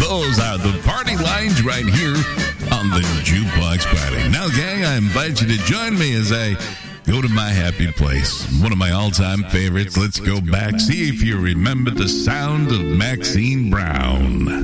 Those are the party lines right here on the Jukebox Party. Now, gang, I invite you to join me as I go to my happy place. One of my all-time favorites. Let's go back. See if you remember the sound of Maxine Brown.